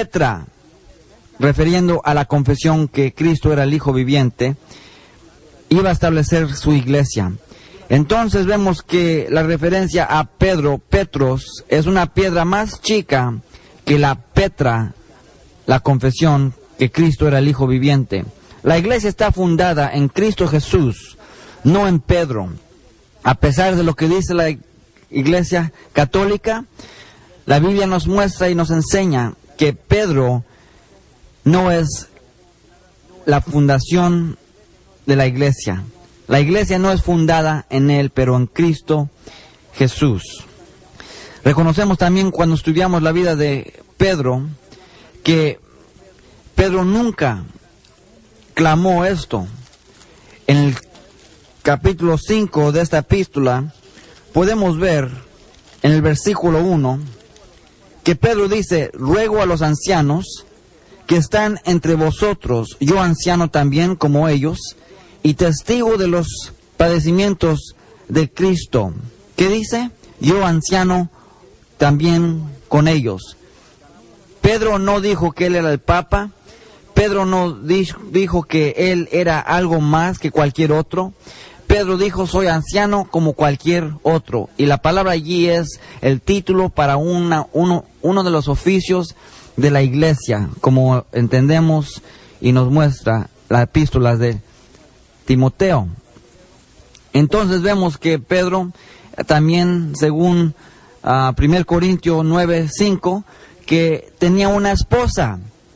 Petra, refiriendo a la confesión que Cristo era el Hijo viviente, iba a establecer su iglesia. Entonces vemos que la referencia a Pedro, Petros, es una piedra más chica que la Petra, la confesión que Cristo era el Hijo viviente. La iglesia está fundada en Cristo Jesús, no en Pedro. A pesar de lo que dice la iglesia católica, la Biblia nos muestra y nos enseña que Pedro no es la fundación de la iglesia. La iglesia no es fundada en él, pero en Cristo Jesús. Reconocemos también cuando estudiamos la vida de Pedro, que Pedro nunca clamó esto. En el capítulo 5 de esta epístola podemos ver en el versículo 1 que Pedro dice: ruego a los ancianos que están entre vosotros, yo anciano también como ellos, y testigo de los padecimientos de Cristo. ¿Qué dice? Yo anciano también con ellos. Pedro no dijo que él era el Papa. Pedro no dijo que él era algo más que cualquier otro. Pedro dijo: soy anciano como cualquier otro. Y la palabra allí es el título para uno de los oficios de la iglesia, como entendemos y nos muestra la epístola de Timoteo. Entonces vemos que Pedro también, según 1 Corintios 9:5, que tenía una esposa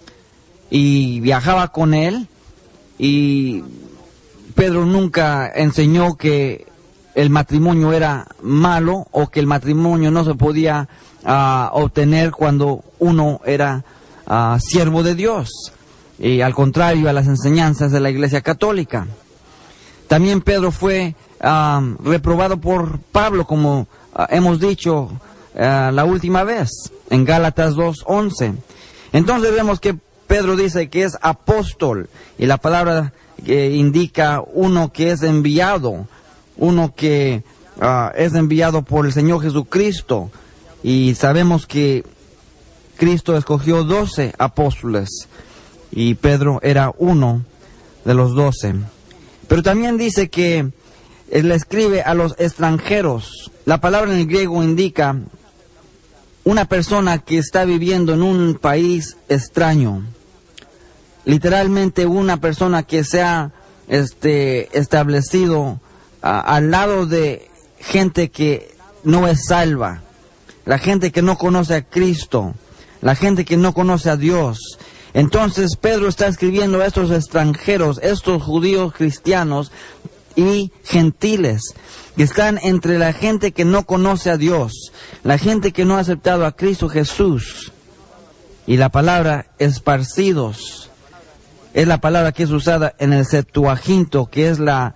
y viajaba con él, y Pedro nunca enseñó que el matrimonio era malo o que el matrimonio no se podía obtener cuando uno era siervo de Dios, y al contrario a las enseñanzas de la Iglesia Católica. También Pedro fue reprobado por Pablo, como hemos dicho la última vez, en Gálatas 2:11. Entonces vemos que Pedro dice que es apóstol, y la palabra indica uno que es enviado, uno que es enviado por el Señor Jesucristo, y sabemos que Cristo escogió 12 apóstoles, y Pedro era uno de los 12. Pero también dice que él escribe a los extranjeros. La palabra en el griego indica una persona que está viviendo en un país extraño. Literalmente una persona que se ha establecido al lado de gente que no es salva, la gente que no conoce a Cristo, la gente que no conoce a Dios. Entonces Pedro está escribiendo a estos extranjeros, estos judíos cristianos y gentiles, que están entre la gente que no conoce a Dios, la gente que no ha aceptado a Cristo Jesús. Y la palabra esparcidos es la palabra que es usada en el Septuaginto, que es la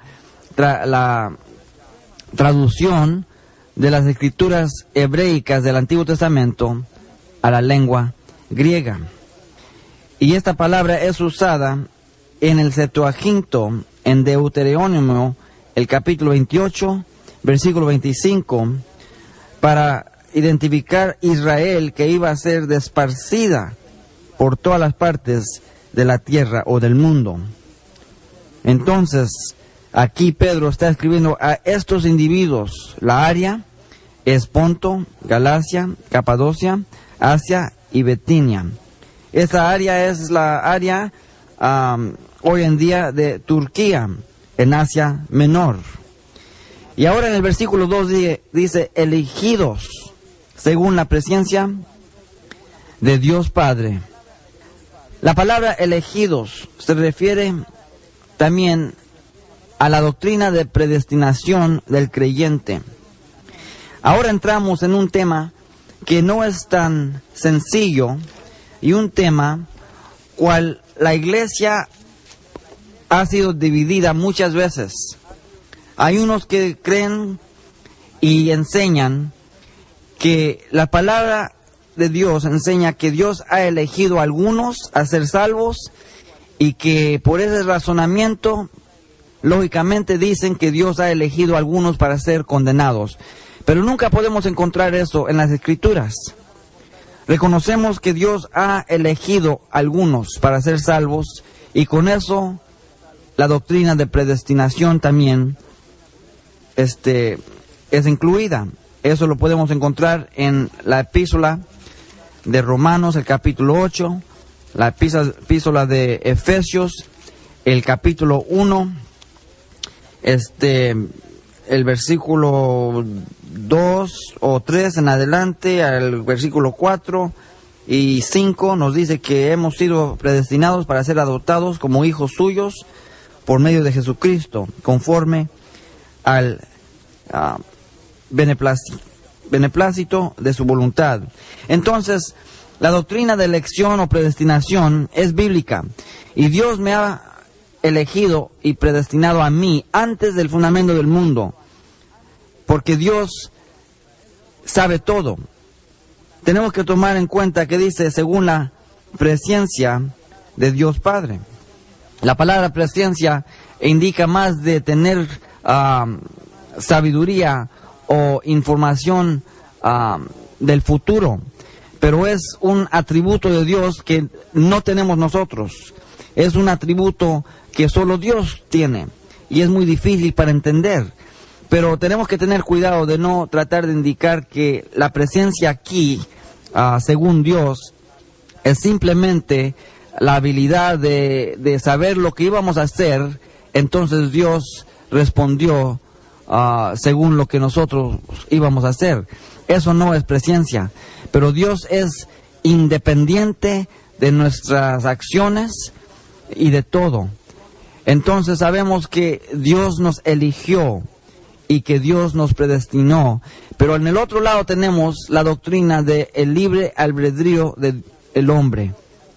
traducción de las escrituras hebreicas del Antiguo Testamento a la lengua griega. Y esta palabra es usada en el Septuaginto, en Deuteronomio, el capítulo 28, versículo 25, para identificar Israel, que iba a ser desparcida por todas las partes de la tierra o del mundo. Entonces, aquí Pedro está escribiendo a estos individuos. La área es Ponto, Galacia, Capadocia, Asia y Bitinia. Esta área es la área hoy en día de Turquía, en Asia Menor. Y ahora en el versículo 2 dice, elegidos según la presencia de Dios Padre. La palabra elegidos se refiere también a la doctrina de predestinación del creyente. Ahora entramos en un tema que no es tan sencillo, y un tema cual la iglesia ha sido dividida muchas veces. Hay unos que creen y enseñan que la palabra de Dios enseña que Dios ha elegido a algunos a ser salvos, y que por ese razonamiento lógicamente dicen que Dios ha elegido a algunos para ser condenados. Pero nunca podemos encontrar eso en las Escrituras. Reconocemos que Dios ha elegido a algunos para ser salvos, y con eso la doctrina de predestinación también es incluida. Eso lo podemos encontrar en la epístola de Romanos, el capítulo 8, la epístola de Efesios, el capítulo 1, el versículo 2 o 3 en adelante, al versículo 4 y 5, nos dice que hemos sido predestinados para ser adoptados como hijos suyos por medio de Jesucristo, conforme al beneplácito de su voluntad. Entonces, la doctrina de elección o predestinación es bíblica, y Dios me ha elegido y predestinado a mí antes del fundamento del mundo, porque Dios sabe todo. Tenemos que tomar en cuenta que dice, según la presciencia de Dios Padre. La palabra presciencia indica más de tener sabiduría o información del futuro, pero es un atributo de Dios que no tenemos nosotros. Es un atributo que solo Dios tiene, y es muy difícil para entender. Pero tenemos que tener cuidado de no tratar de indicar que la presencia aquí, según Dios, es simplemente la habilidad de saber lo que íbamos a hacer. Entonces Dios respondió según lo que nosotros íbamos a hacer. Eso no es presencia. Pero Dios es independiente de nuestras acciones y de todo. Entonces sabemos que Dios nos eligió y que Dios nos predestinó. Pero en el otro lado tenemos la doctrina del libre albedrío del hombre.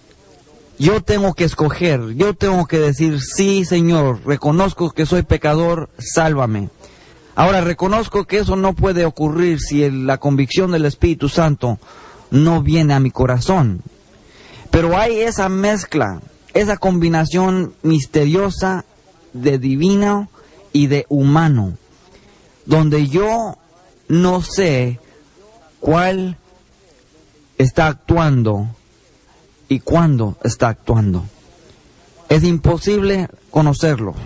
Yo tengo que escoger, yo tengo que decir, sí, Señor, reconozco que soy pecador, sálvame. Ahora, reconozco que eso no puede ocurrir si la convicción del Espíritu Santo no viene a mi corazón. Pero hay esa mezcla, esa combinación misteriosa de divino y de humano, donde yo no sé cuál está actuando y cuándo está actuando. Es imposible conocerlo.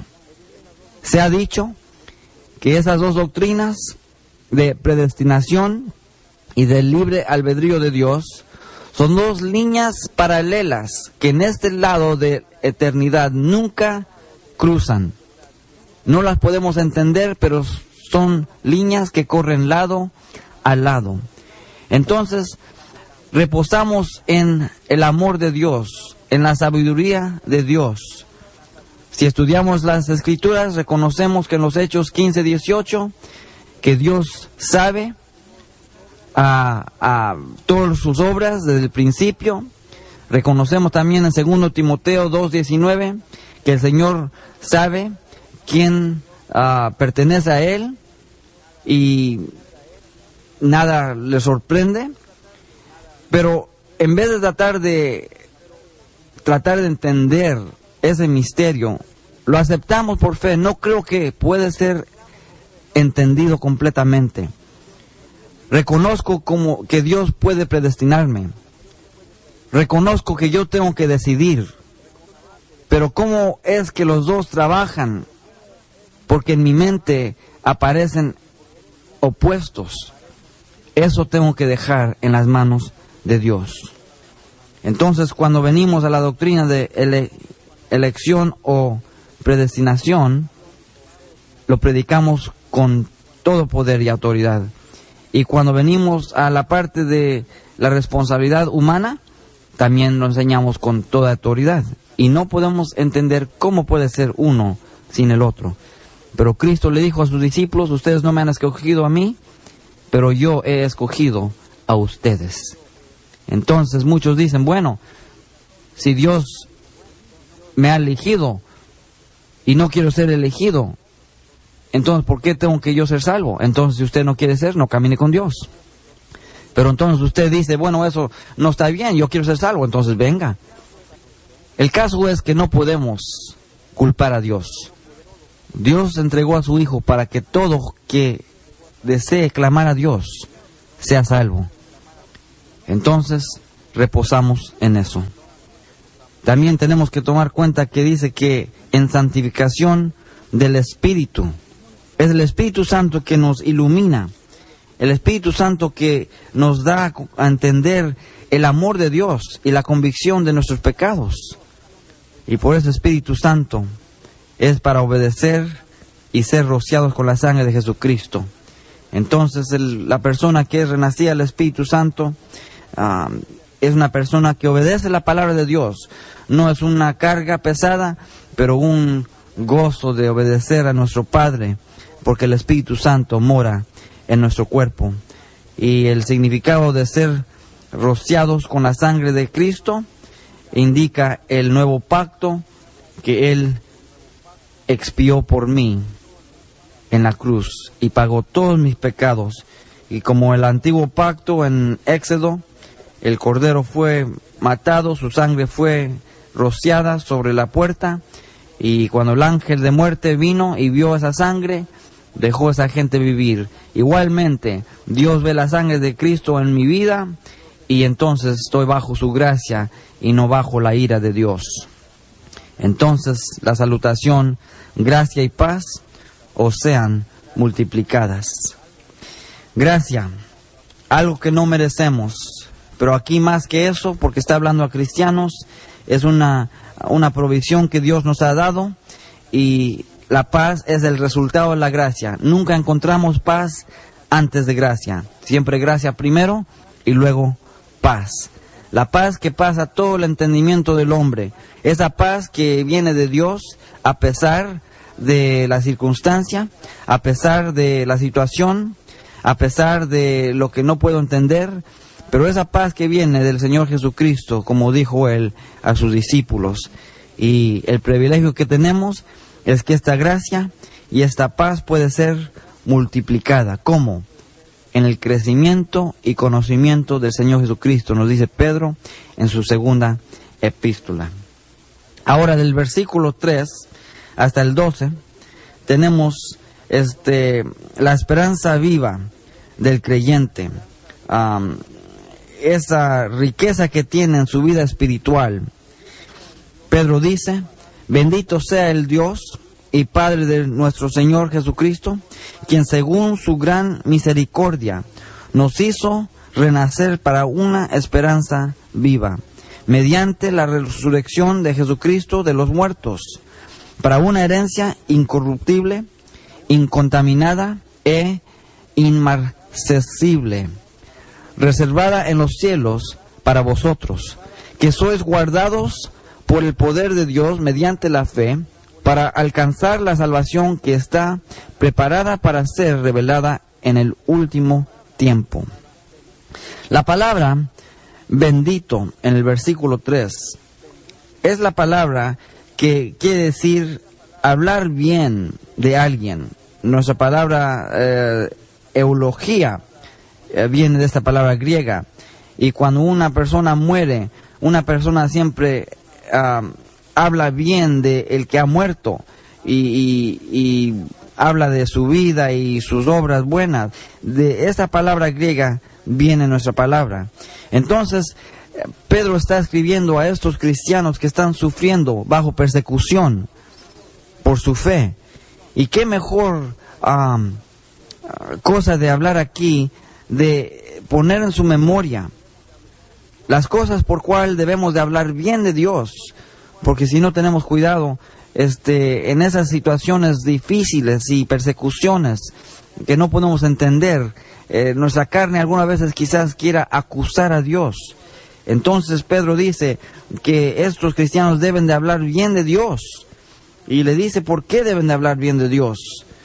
Se ha dicho que esas dos doctrinas de predestinación y del libre albedrío de Dios son dos líneas paralelas que en este lado de eternidad nunca cruzan. No las podemos entender, pero son líneas que corren lado a lado. Entonces, reposamos en el amor de Dios, en la sabiduría de Dios. Si estudiamos las Escrituras, reconocemos que en los Hechos 15:18, que Dios sabe a todas sus obras desde el principio. Reconocemos también en 2 Timoteo 2:19, que el Señor sabe quién pertenece a Él y nada le sorprende. Pero en vez de tratar de entender ese misterio, lo aceptamos por fe. No creo que puede ser entendido completamente. Reconozco que Dios puede predestinarme. Reconozco que yo tengo que decidir. Pero ¿cómo es que los dos trabajan? Porque en mi mente aparecen opuestos. Eso tengo que dejar en las manos de Dios. Entonces, cuando venimos a la doctrina de elección o predestinación, lo predicamos con todo poder y autoridad. Y cuando venimos a la parte de la responsabilidad humana, también lo enseñamos con toda autoridad. Y no podemos entender cómo puede ser uno sin el otro. Pero Cristo le dijo a sus discípulos, ustedes no me han escogido a mí, pero yo he escogido a ustedes. Entonces muchos dicen, bueno, si Dios me ha elegido y no quiero ser elegido, entonces ¿por qué tengo que yo ser salvo? Entonces si usted no quiere ser, no camine con Dios. Pero entonces usted dice, bueno, eso no está bien, yo quiero ser salvo, entonces venga. El caso es que no podemos culpar a Dios. Dios entregó a su Hijo para que todo que desee clamar a Dios sea salvo. Entonces, reposamos en eso. También tenemos que tomar cuenta que dice que en santificación del Espíritu. Es el Espíritu Santo que nos ilumina. El Espíritu Santo que nos da a entender el amor de Dios y la convicción de nuestros pecados. Y por eso Espíritu Santo es para obedecer y ser rociados con la sangre de Jesucristo. Entonces la persona que es renacida del Espíritu Santo es una persona que obedece la palabra de Dios. No es una carga pesada, pero un gozo de obedecer a nuestro Padre, porque el Espíritu Santo mora en nuestro cuerpo. Y el significado de ser rociados con la sangre de Cristo indica el nuevo pacto que Él expió por mí en la cruz y pagó todos mis pecados. Y como el antiguo pacto en Éxodo, el cordero fue matado, su sangre fue rociada sobre la puerta, y cuando el ángel de muerte vino y vio esa sangre, dejó a esa gente vivir. Igualmente, Dios ve la sangre de Cristo en mi vida, y entonces estoy bajo su gracia y no bajo la ira de Dios. Entonces, la salutación, gracia y paz os sean multiplicadas. Gracia, algo que no merecemos, pero aquí más que eso, porque está hablando a cristianos, es una provisión que Dios nos ha dado, y la paz es el resultado de la gracia. Nunca encontramos paz antes de gracia. Siempre gracia primero y luego paz. La paz que pasa todo el entendimiento del hombre. Esa paz que viene de Dios a pesar de la circunstancia, a pesar de la situación, a pesar de lo que no puedo entender. Pero esa paz que viene del Señor Jesucristo, como dijo Él a sus discípulos. Y el privilegio que tenemos es que esta gracia y esta paz puede ser multiplicada. ¿Cómo? En el crecimiento y conocimiento del Señor Jesucristo, nos dice Pedro en su segunda epístola. Ahora, del versículo 3 hasta el 12, tenemos la esperanza viva del creyente. Esa riqueza que tiene en su vida espiritual. Pedro dice: bendito sea el Dios y Padre de nuestro Señor Jesucristo, quien según su gran misericordia nos hizo renacer para una esperanza viva, mediante la resurrección de Jesucristo de los muertos, para una herencia incorruptible, incontaminada e inmarcesible, reservada en los cielos para vosotros, que sois guardados por el poder de Dios mediante la fe, para alcanzar la salvación que está preparada para ser revelada en el último tiempo. La palabra bendito en el versículo 3 es la palabra que quiere decir hablar bien de alguien. Nuestra palabra eulogía viene de esta palabra griega, y cuando una persona muere, una persona siempre habla bien de el que ha muerto y habla de su vida y sus obras buenas. De esta palabra griega viene nuestra palabra. Entonces, Pedro está escribiendo a estos cristianos que están sufriendo bajo persecución por su fe. Y qué mejor cosa de hablar aquí, de poner en su memoria las cosas por cual debemos de hablar bien de Dios, porque si no tenemos cuidado, en esas situaciones difíciles y persecuciones que no podemos entender, nuestra carne algunas veces quizás quiera acusar a Dios. Entonces Pedro dice que estos cristianos deben de hablar bien de Dios, y le dice por qué deben de hablar bien de Dios.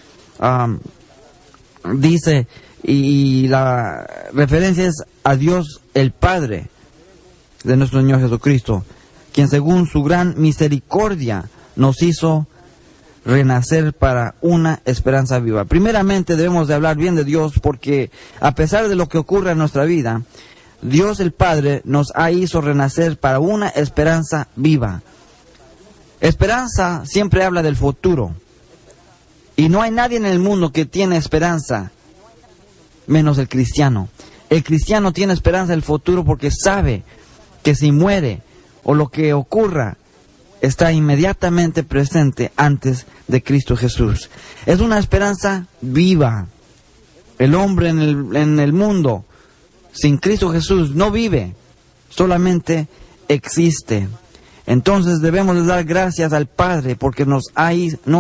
Dice, y la referencia es a Dios el Padre de nuestro Señor Jesucristo, quien según su gran misericordia nos hizo renacer para una esperanza viva. Primeramente debemos de hablar bien de Dios, porque a pesar de lo que ocurre en nuestra vida, Dios el Padre nos hizo renacer para una esperanza viva. Esperanza siempre habla del futuro, y no hay nadie en el mundo que tiene esperanza menos el cristiano. El cristiano tiene esperanza del futuro porque sabe que si muere o lo que ocurra está inmediatamente presente antes de Cristo Jesús. Es una esperanza viva. El hombre en el mundo sin Cristo Jesús no vive, solamente existe. Entonces debemos de dar gracias al Padre porque nos ha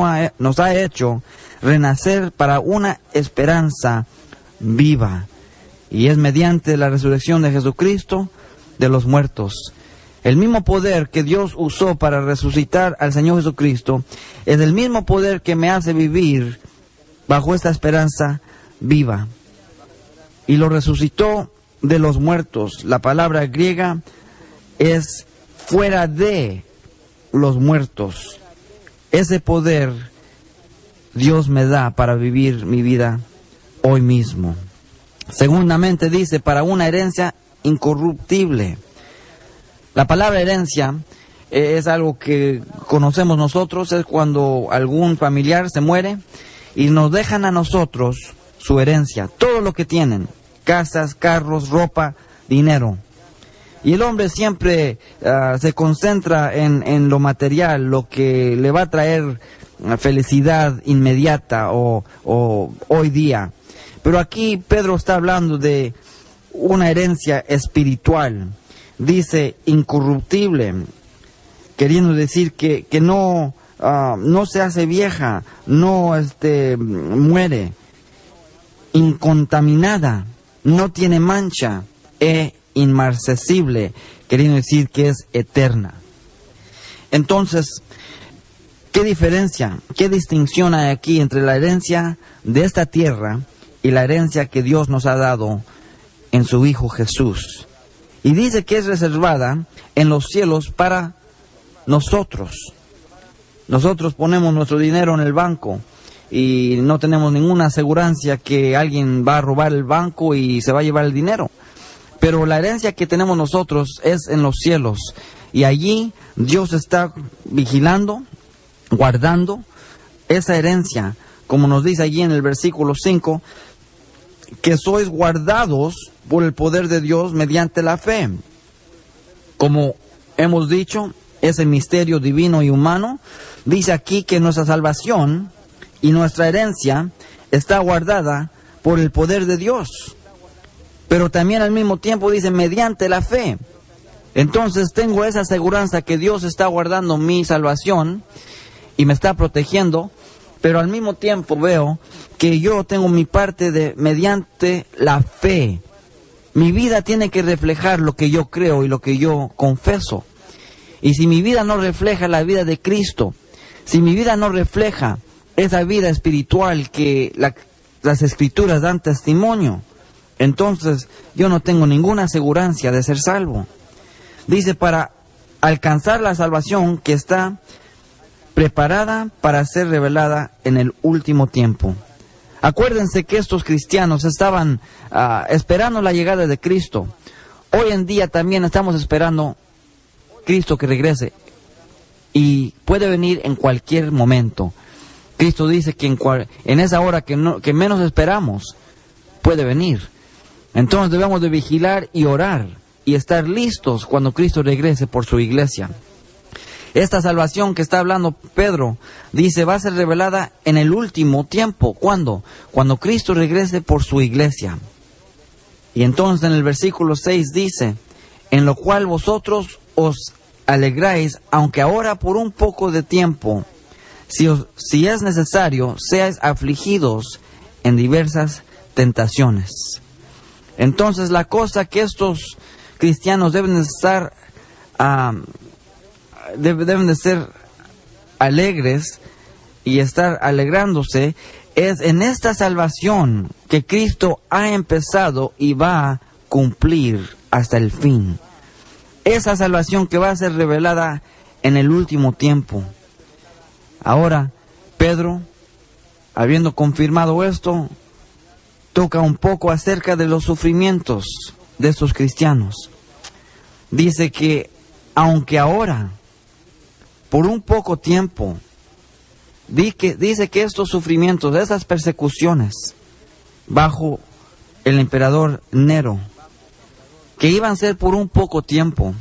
hecho renacer para una esperanza viva. Y es mediante la resurrección de Jesucristo de los muertos. El mismo poder que Dios usó para resucitar al Señor Jesucristo es el mismo poder que me hace vivir bajo esta esperanza viva. Y lo resucitó de los muertos. La palabra griega es fuera de los muertos. Ese poder Dios me da para vivir mi vida hoy mismo. Segundamente dice, para una herencia incorruptible. La palabra herencia es algo que conocemos nosotros, es cuando algún familiar se muere y nos dejan a nosotros su herencia, todo lo que tienen, casas, carros, ropa, dinero. Y el hombre siempre se concentra en lo material, lo que le va a traer felicidad inmediata o hoy día. Pero aquí Pedro está hablando de una herencia espiritual. Dice incorruptible, queriendo decir que no se hace vieja, no muere, incontaminada, no tiene mancha, inmarcesible, queriendo decir que es eterna. Entonces, ¿qué diferencia, qué distinción hay aquí entre la herencia de esta tierra y la herencia que Dios nos ha dado en su Hijo Jesús? Y dice que es reservada en los cielos para nosotros. Nosotros ponemos nuestro dinero en el banco y no tenemos ninguna asegurancia que alguien va a robar el banco y se va a llevar el dinero. Pero la herencia que tenemos nosotros es en los cielos. Y allí Dios está vigilando, guardando esa herencia. Como nos dice allí en el versículo 5, que sois guardados por el poder de Dios mediante la fe. Como hemos dicho, ese misterio divino y humano, dice aquí que nuestra salvación y nuestra herencia está guardada por el poder de Dios. Pero también al mismo tiempo dice mediante la fe. Entonces tengo esa aseguranza que Dios está guardando mi salvación y me está protegiendo, pero al mismo tiempo veo que yo tengo mi parte mediante la fe. Mi vida tiene que reflejar lo que yo creo y lo que yo confeso. Y si mi vida no refleja la vida de Cristo, si mi vida no refleja esa vida espiritual que las Escrituras dan testimonio, entonces yo no tengo ninguna asegurancia de ser salvo. Dice, para alcanzar la salvación que está preparada para ser revelada en el último tiempo. Acuérdense que estos cristianos estaban esperando la llegada de Cristo. Hoy en día también estamos esperando Cristo que regrese. Y puede venir en cualquier momento. Cristo dice que en esa hora que menos esperamos, puede venir. Entonces debemos de vigilar y orar y estar listos cuando Cristo regrese por su iglesia. Esta salvación que está hablando Pedro, dice, va a ser revelada en el último tiempo. ¿Cuándo? Cuando Cristo regrese por su iglesia. Y entonces en el versículo 6 dice, en lo cual vosotros os alegráis, aunque ahora por un poco de tiempo, si es necesario, seáis afligidos en diversas tentaciones. Entonces la cosa que estos cristianos deben de estar deben de ser alegres y estar alegrándose es en esta salvación que Cristo ha empezado y va a cumplir hasta el fin. Esa salvación que va a ser revelada en el último tiempo. Ahora, Pedro, habiendo confirmado esto, toca un poco acerca de los sufrimientos de estos cristianos. Dice que, aunque ahora, por un poco tiempo, dice que estos sufrimientos, esas persecuciones, bajo el emperador Nero, que iban a ser por un poco tiempo.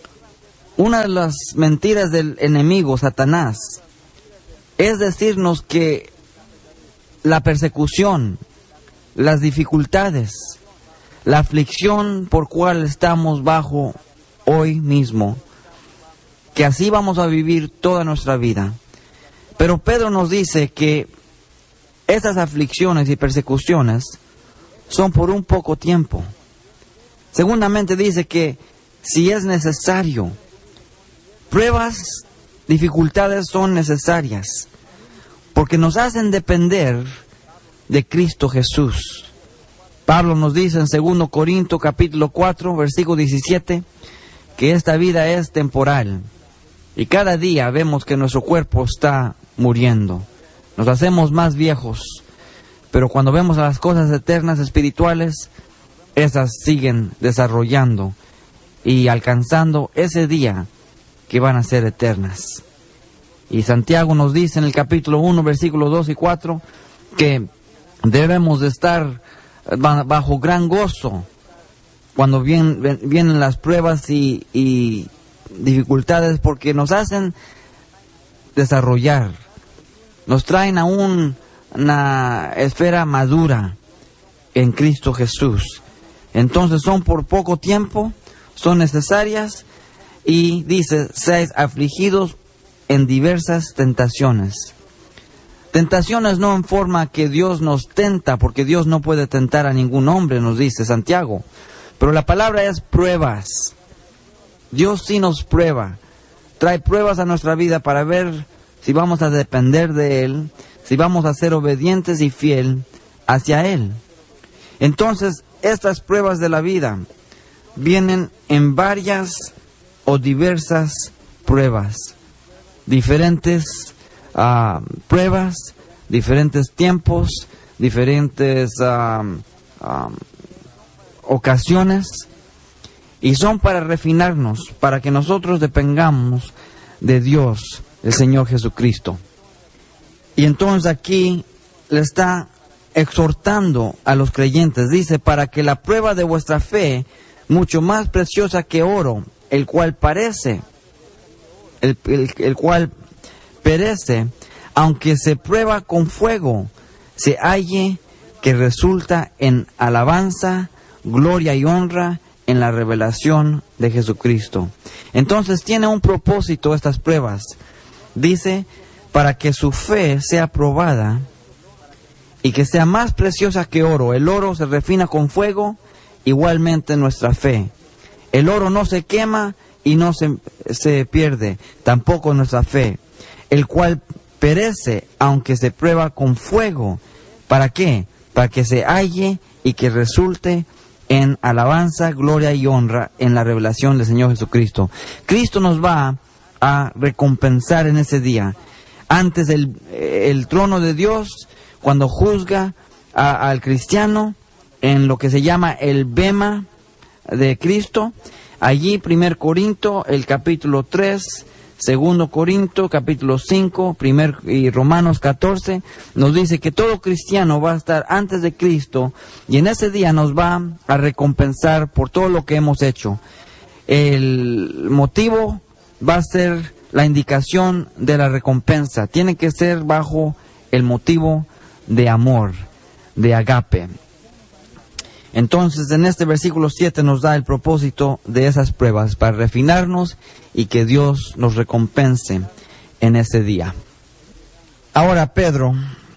Una de las mentiras del enemigo, Satanás, es decirnos que la persecución, las dificultades, la aflicción por cual estamos bajo hoy mismo, que así vamos a vivir toda nuestra vida. Pero Pedro nos dice que esas aflicciones y persecuciones son por un poco tiempo. Segundamente dice que si es necesario, pruebas, dificultades son necesarias, porque nos hacen depender de Cristo Jesús. Pablo nos dice en 2 Corintios capítulo 4, versículo 17, que esta vida es temporal. Y cada día vemos que nuestro cuerpo está muriendo. Nos hacemos más viejos. Pero cuando vemos a las cosas eternas, espirituales, esas siguen desarrollando y alcanzando ese día que van a ser eternas. Y Santiago nos dice en el capítulo 1, versículos 2 y 4, que debemos de estar bajo gran gozo cuando vienen las pruebas y dificultades, porque nos hacen desarrollar, nos traen a una esfera madura en Cristo Jesús. Entonces son por poco tiempo, son necesarias, y dice, seáis afligidos en diversas tentaciones. Tentaciones no en forma que Dios nos tenta, porque Dios no puede tentar a ningún hombre, nos dice Santiago. Pero la palabra es pruebas. Dios sí nos prueba. Trae pruebas a nuestra vida para ver si vamos a depender de Él, si vamos a ser obedientes y fiel hacia Él. Entonces, estas pruebas de la vida vienen en varias o diversas pruebas. Diferentes pruebas, diferentes tiempos, diferentes ocasiones, y son para refinarnos, para que nosotros dependamos de Dios, el Señor Jesucristo. Y entonces aquí le está exhortando a los creyentes, dice, para que la prueba de vuestra fe, mucho más preciosa que oro, el cual perece, aunque se prueba con fuego, se halle que resulta en alabanza, gloria y honra en la revelación de Jesucristo. Entonces tiene un propósito estas pruebas. Dice, para que su fe sea probada y que sea más preciosa que oro. El oro se refina con fuego, igualmente nuestra fe. El oro no se quema y no se pierde, tampoco nuestra fe, el cual perece aunque se prueba con fuego. ¿Para qué? Para que se halle y que resulte en alabanza, gloria y honra en la revelación del Señor Jesucristo. Cristo nos va a recompensar en ese día, antes el trono de Dios, cuando juzga al cristiano en lo que se llama el bema de Cristo. Allí 1 Corinto, el capítulo 3, 2 Corinto, capítulo 5, y Romanos 14, nos dice que todo cristiano va a estar antes de Cristo, y en ese día nos va a recompensar por todo lo que hemos hecho. El motivo va a ser la indicación de la recompensa. Tiene que ser bajo el motivo de amor, de agape. Entonces, en este versículo 7 nos da el propósito de esas pruebas, para refinarnos y que Dios nos recompense en ese día. Ahora Pedro,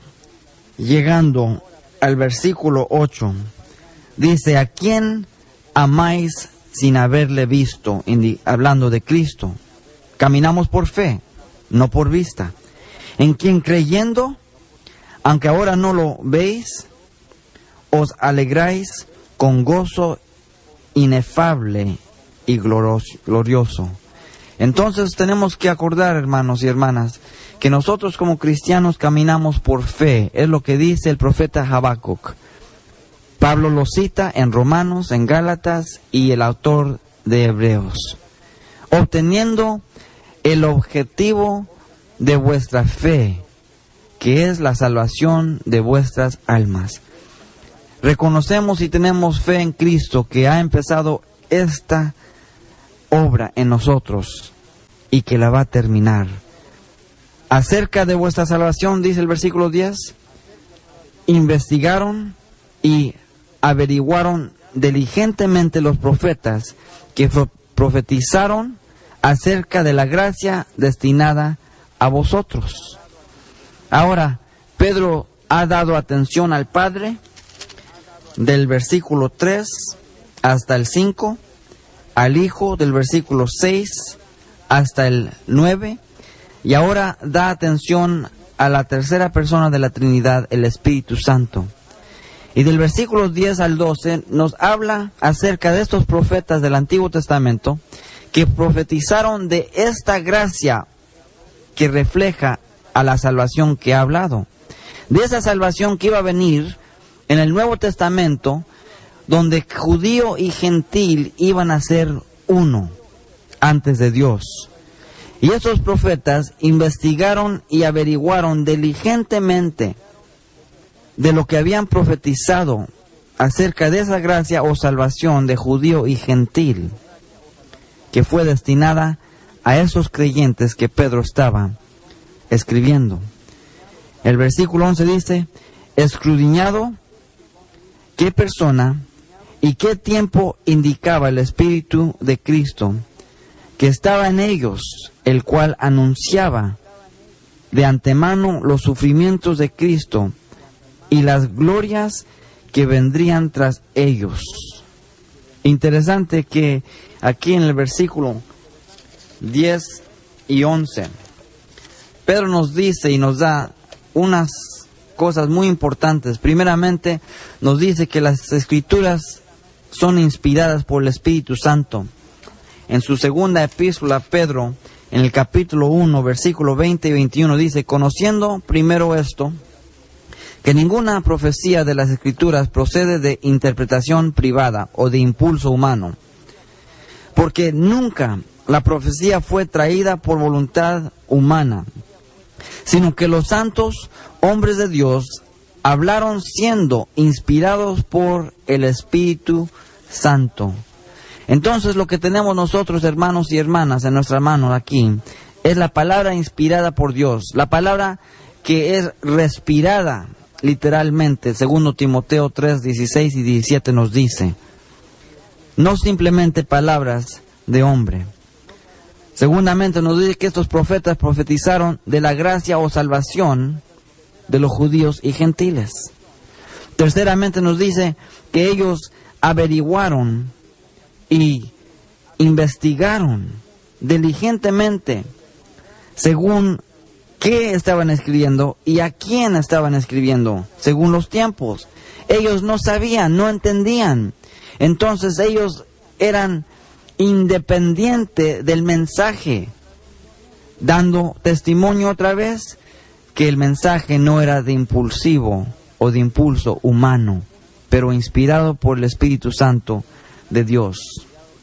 llegando al versículo 8, dice, ¿a quién amáis sin haberle visto? Hablando de Cristo. Caminamos por fe, no por vista. En quien creyendo, aunque ahora no lo veis, os alegráis con gozo inefable y glorioso. Entonces tenemos que acordar, hermanos y hermanas, que nosotros como cristianos caminamos por fe. Es lo que dice el profeta Habacuc. Pablo lo cita en Romanos, en Gálatas y el autor de Hebreos. Obteniendo el objetivo de vuestra fe, que es la salvación de vuestras almas. reconocemos y tenemos fe en Cristo que ha empezado esta obra en nosotros y que la va a terminar. Acerca de vuestra salvación, dice el versículo 10, investigaron y averiguaron diligentemente los profetas que profetizaron acerca de la gracia destinada a vosotros. Ahora, Pedro ha dado atención al Padre del versículo 3 hasta el 5, al Hijo del versículo 6 hasta el 9, y ahora da atención a la tercera persona de la Trinidad, el Espíritu Santo. Y del versículo 10 al 12 nos habla acerca de estos profetas del Antiguo Testamento que profetizaron de esta gracia que refleja a la salvación que ha hablado. De esa salvación que iba a venir en el Nuevo Testamento, donde judío y gentil iban a ser uno antes de Dios. Y esos profetas investigaron y averiguaron diligentemente de lo que habían profetizado acerca de esa gracia o salvación de judío y gentil, que fue destinada a esos creyentes que Pedro estaba escribiendo. El versículo 11 dice, escudriñado qué persona y qué tiempo indicaba el Espíritu de Cristo que estaba en ellos, el cual anunciaba de antemano los sufrimientos de Cristo y las glorias que vendrían tras ellos. Interesante que aquí en el versículo 10 y 11, Pedro nos dice y nos da unas cosas muy importantes. Primeramente, nos dice que las Escrituras son inspiradas por el Espíritu Santo. En su segunda epístola, Pedro, en el capítulo 1, versículo 20 y 21, dice, conociendo primero esto, que ninguna profecía de las Escrituras procede de interpretación privada o de impulso humano, porque nunca la profecía fue traída por voluntad humana, sino que los santos hombres de Dios hablaron siendo inspirados por el Espíritu Santo. Entonces lo que tenemos nosotros, hermanos y hermanas, en nuestra mano aquí, es la palabra inspirada por Dios, la palabra que es respirada literalmente, segundo Timoteo 3, 16 y 17 nos dice, no simplemente palabras de hombre. Segundamente nos dice que estos profetas profetizaron de la gracia o salvación de los judíos y gentiles. Terceramente nos dice que ellos averiguaron y investigaron diligentemente según qué estaban escribiendo y a quién estaban escribiendo, según los tiempos. Ellos no sabían, no entendían. Entonces ellos eran independientes del mensaje, dando testimonio otra vez que el mensaje no era de impulsivo o de impulso humano, pero inspirado por el Espíritu Santo de Dios.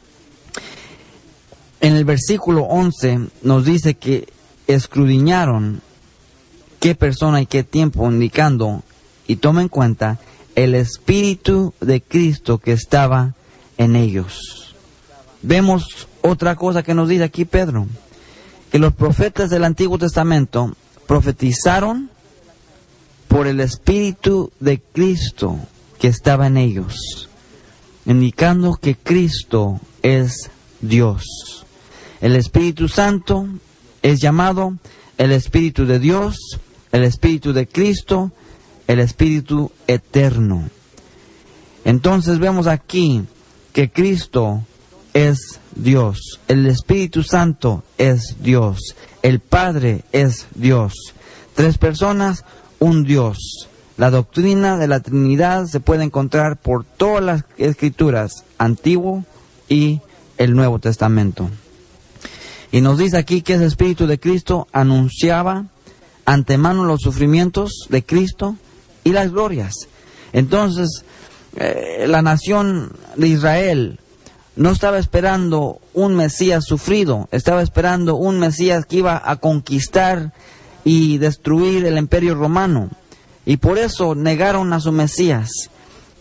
En el versículo 11 nos dice que escudriñaron qué persona y qué tiempo, indicando, y toma en cuenta, el Espíritu de Cristo que estaba en ellos. Vemos otra cosa que nos dice aquí Pedro, que los profetas del Antiguo Testamento profetizaron por el Espíritu de Cristo que estaba en ellos, indicando que Cristo es Dios. El Espíritu Santo es llamado el Espíritu de Dios, el Espíritu de Cristo, el Espíritu eterno. Entonces vemos aquí que Cristo es Dios, el Espíritu Santo es Dios, el Padre es Dios. Tres personas, un Dios. La doctrina de la Trinidad se puede encontrar por todas las Escrituras, Antiguo y el Nuevo Testamento. Y nos dice aquí que ese Espíritu de Cristo anunciaba antemano los sufrimientos de Cristo y las glorias. Entonces, la nación de Israel no estaba esperando un Mesías sufrido, estaba esperando un Mesías que iba a conquistar y destruir el imperio romano. Y por eso negaron a su Mesías.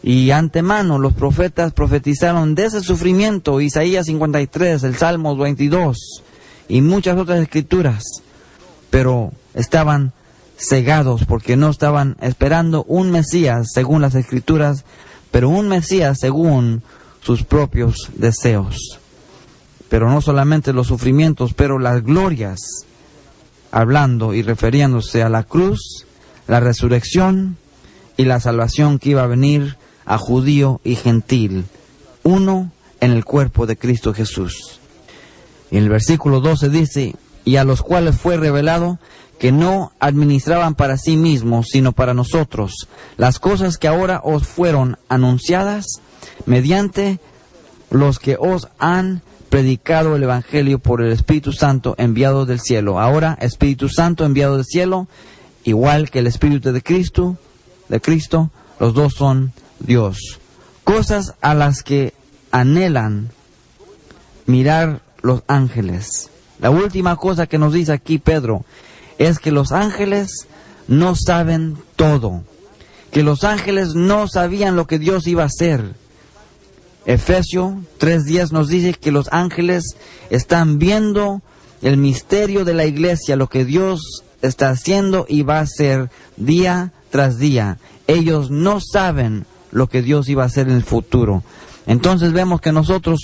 Y antemano los profetas profetizaron de ese sufrimiento, Isaías 53, el Salmos 22 y muchas otras escrituras, pero estaban cegados porque no estaban esperando un Mesías según las escrituras, pero un Mesías según sus propios deseos. Pero no solamente los sufrimientos, pero las glorias, hablando y refiriéndose a la cruz, la resurrección y la salvación que iba a venir a judío y gentil, uno en el cuerpo de Cristo Jesús. Y en el versículo 12 dice, y a los cuales fue revelado que no administraban para sí mismos, sino para nosotros, las cosas que ahora os fueron anunciadas mediante los que os han predicado el Evangelio por el Espíritu Santo enviado del cielo. Ahora, Espíritu Santo enviado del cielo, igual que el Espíritu de Cristo, los dos son Dios. Cosas a las que anhelan mirar los ángeles. La última cosa que nos dice aquí Pedro es que los ángeles no saben todo, que los ángeles no sabían lo que Dios iba a hacer. Efesios 3:10 nos dice que los ángeles están viendo el misterio de la iglesia, lo que Dios está haciendo y va a hacer día tras día. Ellos no saben lo que Dios iba a hacer en el futuro. Entonces vemos que nosotros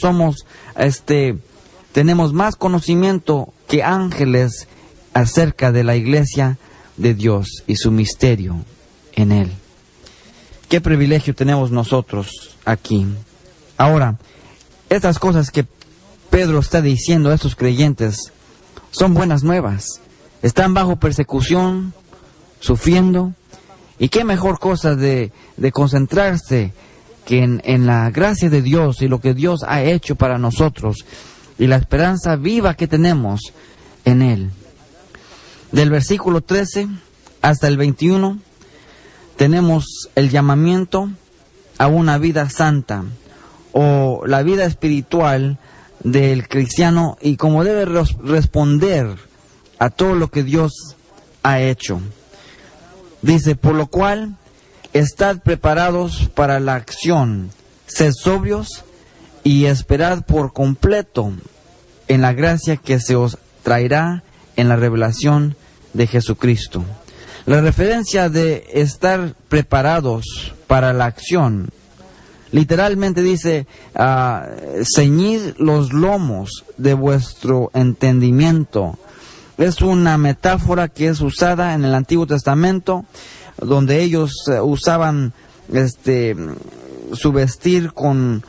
tenemos más conocimiento que ángeles acerca de la iglesia de Dios y su misterio en Él. ¿Qué privilegio tenemos nosotros aquí? Ahora, estas cosas que Pedro está diciendo a estos creyentes son buenas nuevas. Están bajo persecución, sufriendo. Y qué mejor cosa de concentrarse que en la gracia de Dios y lo que Dios ha hecho para nosotros y la esperanza viva que tenemos en Él. Del versículo 13 hasta el 21 tenemos el llamamiento a una vida santa o la vida espiritual del cristiano y cómo debe responder a todo lo que Dios ha hecho. Dice, por lo cual, estad preparados para la acción, sed sobrios y esperad por completo en la gracia que se os traerá en la revelación de Jesucristo. La referencia de estar preparados para la acción, literalmente dice, ceñid los lomos de vuestro entendimiento. Es una metáfora que es usada en el Antiguo Testamento, donde ellos usaban su vestir con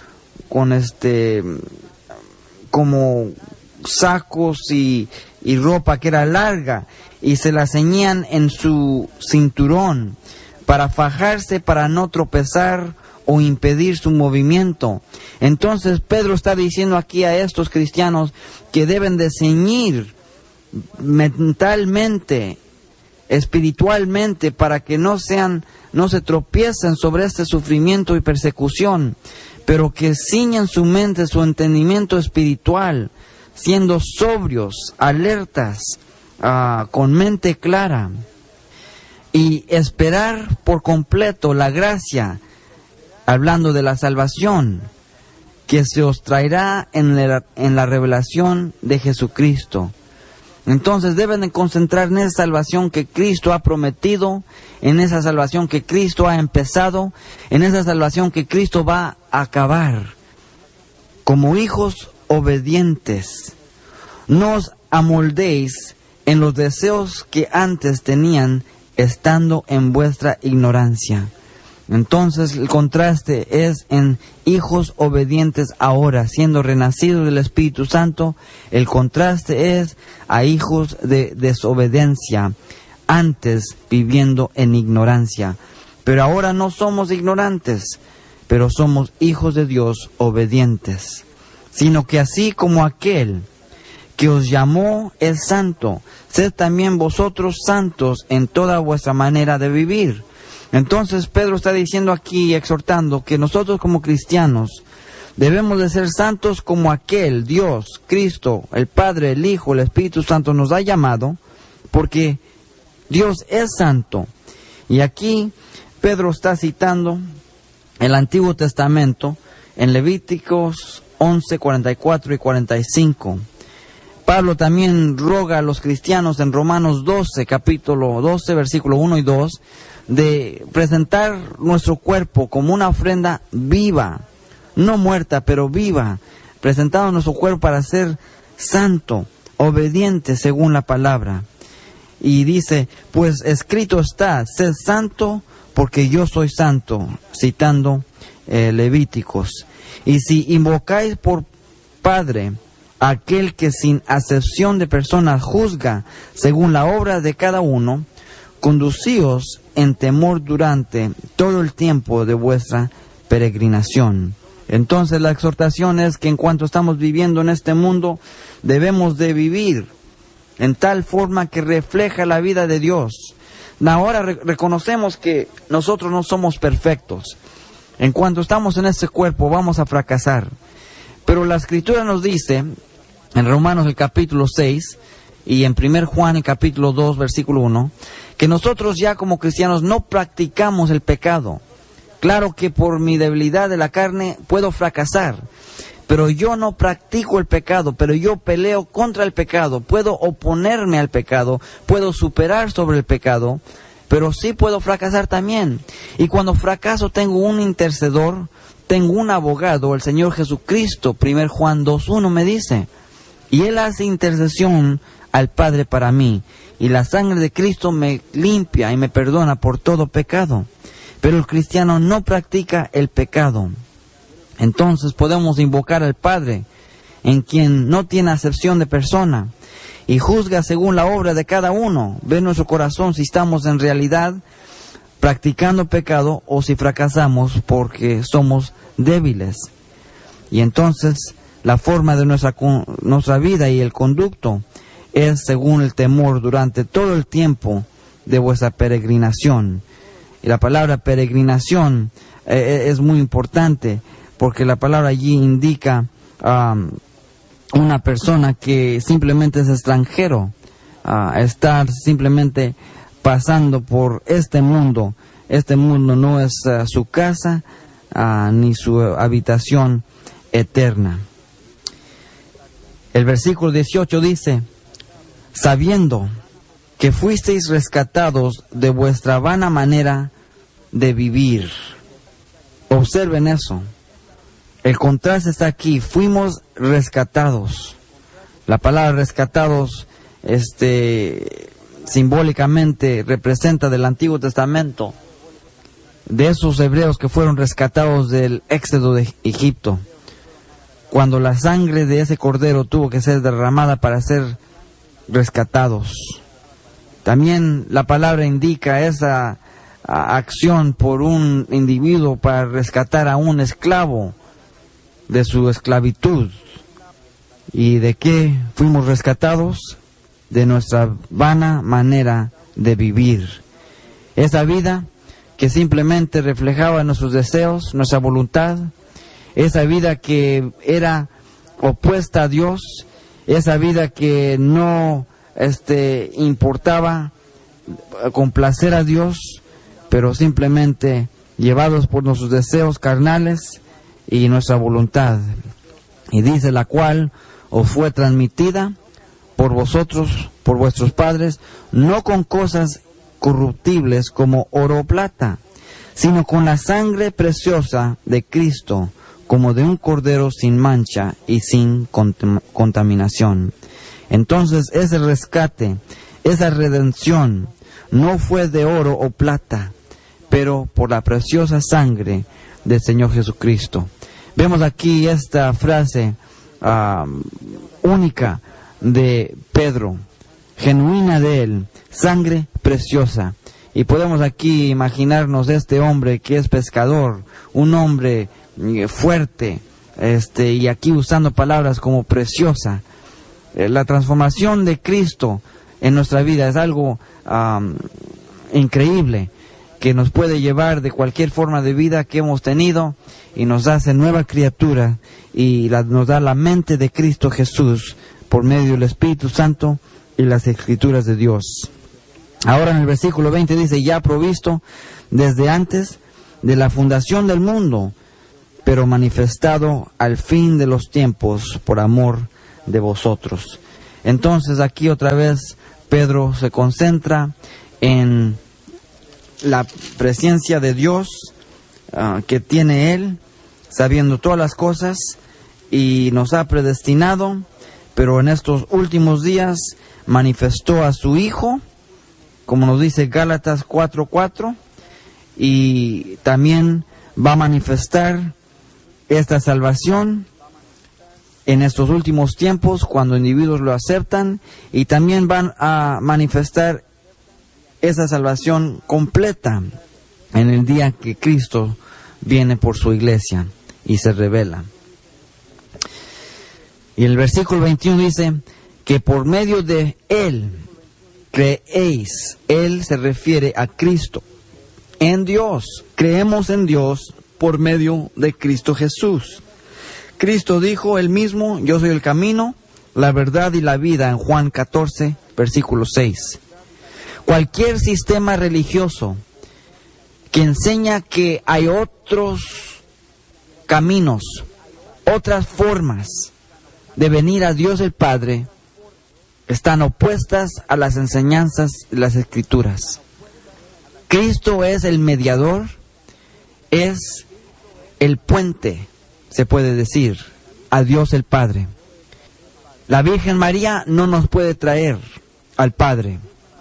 como sacos y ropa que era larga, y se la ceñían en su cinturón para fajarse, para no tropezar o impedir su movimiento. Entonces Pedro está diciendo aquí a estos cristianos que deben de ceñir mentalmente, espiritualmente, para que no se tropiecen sobre este sufrimiento y persecución, pero que ciñan su mente, su entendimiento espiritual, siendo sobrios, alertas, con mente clara, y esperar por completo la gracia, hablando de la salvación, que se os traerá en la revelación de Jesucristo. Entonces deben de concentrar en esa salvación que Cristo ha prometido, en esa salvación que Cristo ha empezado, en esa salvación que Cristo va a acabar. Como hijos obedientes, no os amoldéis en los deseos que antes tenían, estando en vuestra ignorancia. Entonces el contraste es en hijos obedientes ahora, siendo renacidos del Espíritu Santo. El contraste es a hijos de desobediencia, antes viviendo en ignorancia. Pero ahora no somos ignorantes, pero somos hijos de Dios obedientes. Sino que así como aquel que os llamó es santo, sed también vosotros santos en toda vuestra manera de vivir. Entonces Pedro está diciendo aquí, exhortando, que nosotros como cristianos debemos de ser santos como aquel Dios, Cristo, el Padre, el Hijo, el Espíritu Santo nos ha llamado, porque Dios es santo. Y aquí Pedro está citando el Antiguo Testamento, en Levíticos 11, 44 y 45. Pablo también roga a los cristianos en Romanos 12, capítulo 12, versículo 1 y 2, de presentar nuestro cuerpo como una ofrenda viva, no muerta, pero viva, presentando nuestro cuerpo para ser santo, obediente según la palabra. Y dice, pues escrito está, sed santo porque yo soy santo, citando Levíticos. Y si invocáis por Padre aquel que sin acepción de personas juzga según la obra de cada uno, conducíos en temor durante todo el tiempo de vuestra peregrinación. Entonces la exhortación es que en cuanto estamos viviendo en este mundo, debemos de vivir en tal forma que refleja la vida de Dios. Ahora reconocemos que nosotros no somos perfectos. En cuanto estamos en este cuerpo vamos a fracasar. Pero la Escritura nos dice, en Romanos el capítulo 6 y en 1 Juan el capítulo 2 versículo 1, que nosotros ya como cristianos no practicamos el pecado. Claro que por mi debilidad de la carne puedo fracasar, pero yo no practico el pecado, pero yo peleo contra el pecado, puedo oponerme al pecado, puedo superar sobre el pecado, pero sí puedo fracasar también. Y cuando fracaso tengo un intercedor, tengo un abogado, el Señor Jesucristo. 1 Juan 2:1 me dice, y Él hace intercesión al Padre para mí, y la sangre de Cristo me limpia y me perdona por todo pecado. Pero el cristiano no practica el pecado. Entonces podemos invocar al Padre, en quien no tiene acepción de persona, y juzga según la obra de cada uno. Ve nuestro corazón si estamos en realidad practicando pecado o si fracasamos porque somos débiles. Y entonces la forma de nuestra vida y el conducto es según el temor durante todo el tiempo de vuestra peregrinación. Y la palabra peregrinación es muy importante, porque la palabra allí indica una persona que simplemente es extranjero, estar simplemente pasando por este mundo. Este mundo no es su casa ni su habitación eterna. El versículo 18 dice, sabiendo que fuisteis rescatados de vuestra vana manera de vivir. Observen eso. El contraste está aquí. Fuimos rescatados. La palabra rescatados, simbólicamente representa del Antiguo Testamento, de esos hebreos que fueron rescatados del éxodo de Egipto, cuando la sangre de ese cordero tuvo que ser derramada para ser rescatados. También la palabra indica esa acción por un individuo para rescatar a un esclavo de su esclavitud. ¿Y de qué fuimos rescatados? De nuestra vana manera de vivir. Esa vida que simplemente reflejaba nuestros deseos, nuestra voluntad, esa vida que era opuesta a Dios, esa vida que no importaba complacer a Dios, pero simplemente llevados por nuestros deseos carnales y nuestra voluntad. Y dice, la cual os fue transmitida por vosotros, por vuestros padres, no con cosas corruptibles como oro o plata, sino con la sangre preciosa de Cristo, como de un cordero sin mancha y sin contaminación. Entonces ese rescate, esa redención, no fue de oro o plata, pero por la preciosa sangre del Señor Jesucristo. Vemos aquí esta frase única de Pedro, genuina de él, sangre preciosa. Y podemos aquí imaginarnos este hombre que es pescador, un hombre fuerte, y aquí usando palabras como preciosa. La transformación de Cristo en nuestra vida es algo increíble, que nos puede llevar de cualquier forma de vida que hemos tenido y nos hace nueva criatura y nos da la mente de Cristo Jesús por medio del Espíritu Santo y las Escrituras de Dios. Ahora en el versículo 20 dice, ya provisto desde antes de la fundación del mundo, pero manifestado al fin de los tiempos por amor de vosotros. Entonces aquí otra vez Pedro se concentra en la presencia de Dios que tiene Él, sabiendo todas las cosas, y nos ha predestinado, pero en estos últimos días manifestó a su Hijo, como nos dice Gálatas 4:4, y también va a manifestar esta salvación en estos últimos tiempos cuando individuos lo aceptan, y también van a manifestar esa salvación completa en el día que Cristo viene por su iglesia y se revela. Y el versículo 21 dice que por medio de Él creéis. Él se refiere a Cristo. En Dios. Creemos en Dios por medio de Cristo Jesús. Cristo dijo Él mismo: yo soy el camino, la verdad y la vida, en Juan 14, versículo 6. Cualquier sistema religioso que enseña que hay otros caminos, otras formas de venir a Dios el Padre, están opuestas a las enseñanzas de las Escrituras. Cristo es el mediador, es el puente, se puede decir, a Dios el Padre. La Virgen María no nos puede traer al Padre.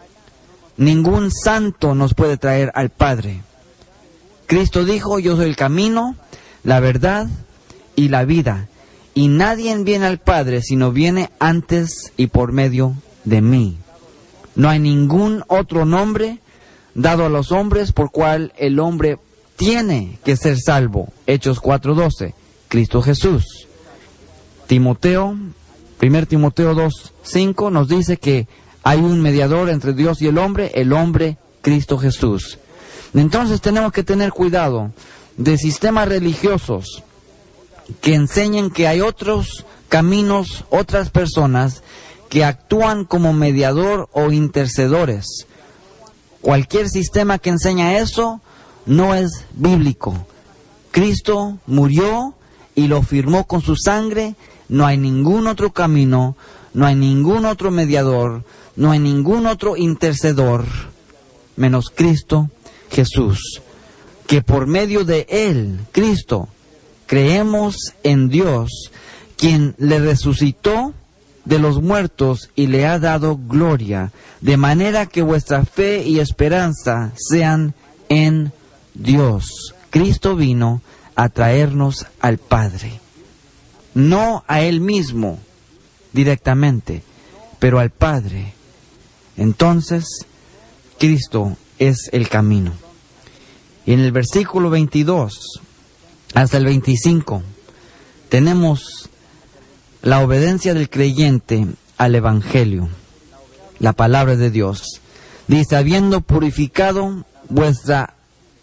Ningún santo nos puede traer al Padre. Cristo dijo: yo soy el camino, la verdad y la vida, y nadie viene al Padre sino viene antes y por medio de mí. No hay ningún otro nombre dado a los hombres por cual el hombre tiene que ser salvo. Hechos 4:12, Cristo Jesús. 1 Timoteo 2:5 nos dice que hay un mediador entre Dios y el hombre Cristo Jesús. Entonces tenemos que tener cuidado de sistemas religiosos que enseñen que hay otros caminos, otras personas que actúan como mediador o intercedores. Cualquier sistema que enseña eso no es bíblico. Cristo murió y lo firmó con su sangre. No hay ningún otro camino, no hay ningún otro mediador, no hay ningún otro intercedor, menos Cristo Jesús. Que por medio de Él, Cristo, creemos en Dios, quien le resucitó de los muertos y le ha dado gloria, de manera que vuestra fe y esperanza sean en Dios. Cristo vino a traernos al Padre, no a Él mismo directamente, pero al Padre. Entonces, Cristo es el camino. Y en el versículo 22 hasta el 25 tenemos la obediencia del creyente al Evangelio, la palabra de Dios. Dice: habiendo purificado vuestras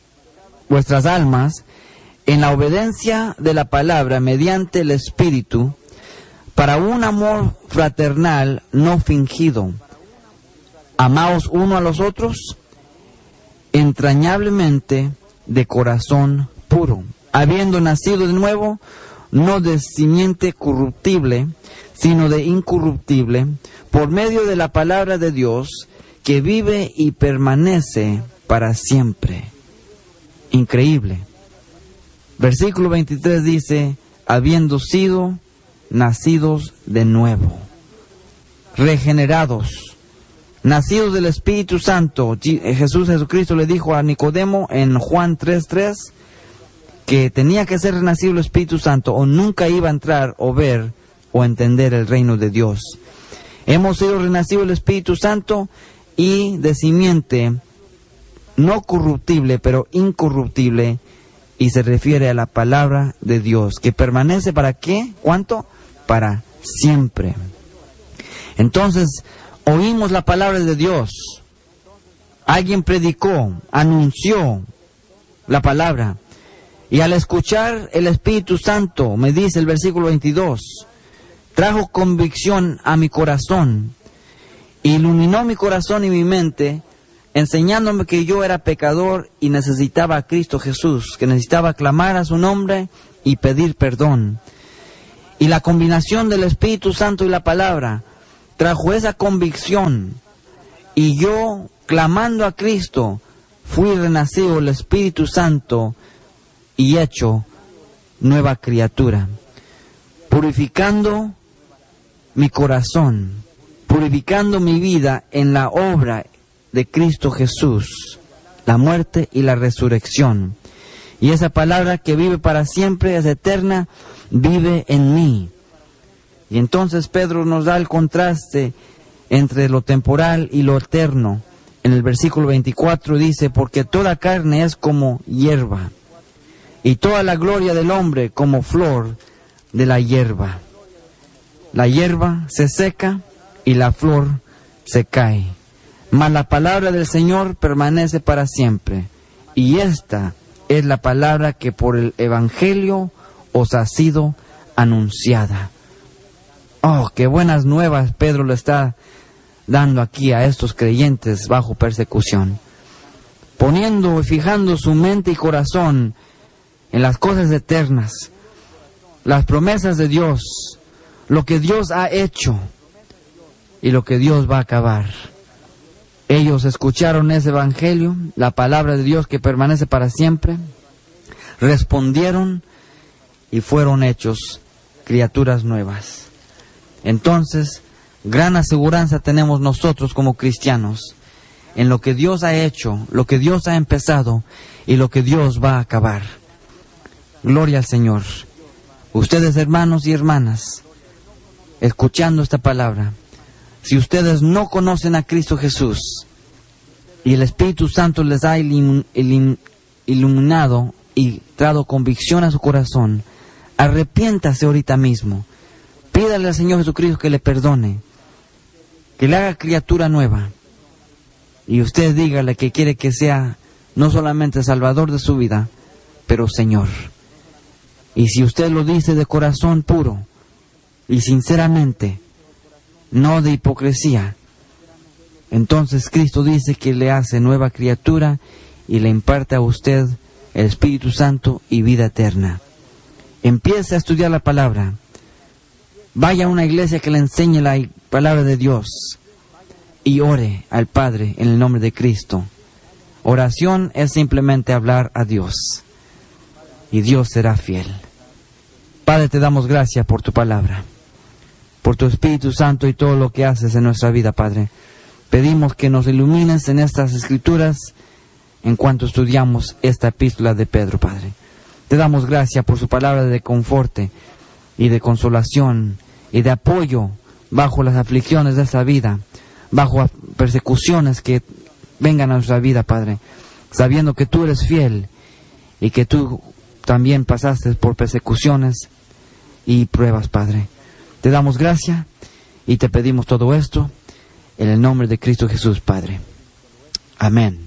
almas en la obediencia de la palabra mediante el Espíritu, para un amor fraternal no fingido, amaos uno a los otros entrañablemente de corazón puro, habiendo nacido de nuevo, no de simiente corruptible, sino de incorruptible, por medio de la palabra de Dios, que vive y permanece para siempre. Increíble. Versículo 23 dice: habiendo sido nacidos de nuevo, regenerados, nacidos del Espíritu Santo. Jesucristo le dijo a Nicodemo en Juan 3:3 que tenía que ser renacido el Espíritu Santo o nunca iba a entrar o ver o entender el reino de Dios. Hemos sido renacidos del Espíritu Santo y de simiente no corruptible, pero incorruptible, y se refiere a la palabra de Dios, que permanece ¿para qué? ¿Cuánto? Para siempre. Entonces, oímos la palabra de Dios. Alguien predicó, anunció la palabra. Y al escuchar, el Espíritu Santo, me dice el versículo 22, trajo convicción a mi corazón, iluminó mi corazón y mi mente enseñándome que yo era pecador y necesitaba a Cristo Jesús, que necesitaba clamar a su nombre y pedir perdón. Y la combinación del Espíritu Santo y la palabra trajo esa convicción. Y yo, clamando a Cristo, fui renacido el Espíritu Santo y hecho nueva criatura, purificando mi corazón, purificando mi vida en la obra de Cristo Jesús, la muerte y la resurrección. Y esa palabra que vive para siempre, es eterna, vive en mí. Y entonces Pedro nos da el contraste entre lo temporal y lo eterno. En el versículo 24 dice, porque toda carne es como hierba, y toda la gloria del hombre como flor de la hierba. La hierba se seca y la flor se cae, mas la palabra del Señor permanece para siempre. Y esta es la palabra que por el Evangelio os ha sido anunciada. Oh, qué buenas nuevas Pedro le está dando aquí a estos creyentes bajo persecución, poniendo y fijando su mente y corazón en las cosas eternas, las promesas de Dios, lo que Dios ha hecho y lo que Dios va a acabar. Ellos escucharon ese Evangelio, la palabra de Dios que permanece para siempre, respondieron y fueron hechos criaturas nuevas. Entonces, gran aseguranza tenemos nosotros como cristianos en lo que Dios ha hecho, lo que Dios ha empezado y lo que Dios va a acabar. Gloria al Señor. Ustedes, hermanos y hermanas, escuchando esta palabra, si ustedes no conocen a Cristo Jesús y el Espíritu Santo les ha iluminado y dado convicción a su corazón, arrepiéntase ahorita mismo. Pídale al Señor Jesucristo que le perdone, que le haga criatura nueva. Y usted dígale que quiere que sea no solamente Salvador de su vida, pero Señor. Y si usted lo dice de corazón puro y sinceramente, no de hipocresía, entonces Cristo dice que le hace nueva criatura y le imparte a usted el Espíritu Santo y vida eterna. Empiece a estudiar la palabra. Vaya a una iglesia que le enseñe la palabra de Dios y ore al Padre en el nombre de Cristo. Oración es simplemente hablar a Dios y Dios será fiel. Padre, te damos gracias por tu palabra, por tu Espíritu Santo y todo lo que haces en nuestra vida, Padre. Pedimos que nos ilumines en estas Escrituras en cuanto estudiamos esta epístola de Pedro, Padre. Te damos gracias por su palabra de conforte y de consolación y de apoyo bajo las aflicciones de esta vida, bajo persecuciones que vengan a nuestra vida, Padre, sabiendo que tú eres fiel y que tú también pasaste por persecuciones y pruebas, Padre. Te damos gracias y te pedimos todo esto en el nombre de Cristo Jesús, Padre. Amén.